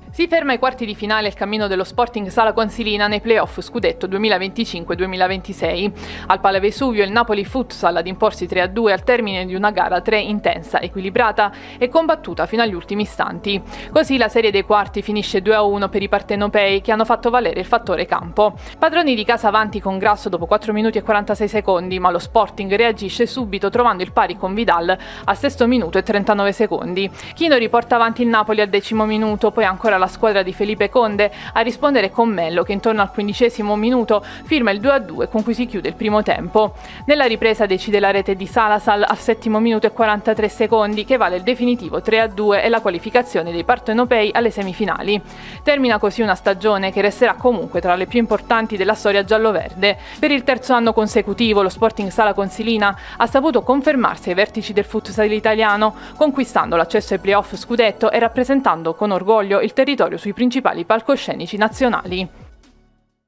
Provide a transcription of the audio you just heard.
Si ferma ai quarti di finale il cammino dello Sporting Sala Consilina nei playoff scudetto 2025-2026. Al Pala Vesuvio il Napoli Futsal ad imporsi 3-2 al termine di una gara 3 intensa, equilibrata e combattuta fino agli ultimi istanti. Così la serie dei quarti finisce 2-1 per i partenopei che hanno fatto valere il fattore campo. Padroni di casa avanti con Grasso dopo 4 minuti e 46 secondi, ma lo Sporting reagisce subito trovando il pari con Vidal al sesto minuto e 39 secondi. Chino riporta avanti il Napoli al 10° minuto, poi ancora la squadra di Felipe Conde a rispondere con Mello che intorno al 15° minuto firma il 2-2 con cui si chiude il primo tempo. Nella ripresa decide la rete di Salazar al 7° minuto e 43 secondi che vale il definitivo 3-2 e la qualificazione dei partenopei alle semifinali. Termina così una stagione che resterà comunque tra le più importanti della storia gialloverde. Per il terzo anno consecutivo lo Sporting Sala Consilina ha saputo confermarsi ai vertici del futsal italiano, conquistando l'accesso ai playoff scudetto e rappresentando con orgoglio il territorio sui principali palcoscenici nazionali.